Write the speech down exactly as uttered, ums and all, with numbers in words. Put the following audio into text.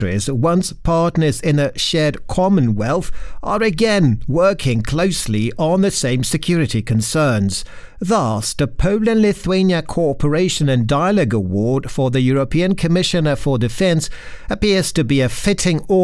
once partners in a shared commonwealth, are again working closely on the same security concerns. Thus, the Poland-Lithuania Cooperation and Dialogue Award for the European Commissioner for Defence appears to be a fitting